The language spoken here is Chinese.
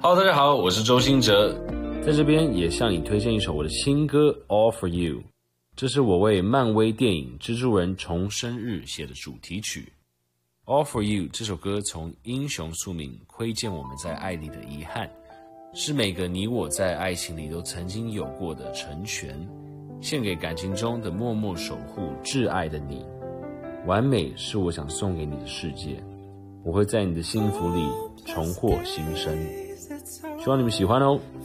Hello， 大家好，我是周兴哲，在这边也向你推荐一首我的新歌《All for You》，这是我为漫威电影《蜘蛛人重生日》写的主题曲。《All for You》这首歌从英雄宿命窥见我们在爱里的遗憾，是每个你我在爱情里都曾经有过的成全，献给感情中的默默守护挚爱的你。完美是我想送给你的世界，我会在你的幸福里重获新生。希望你们喜欢哦。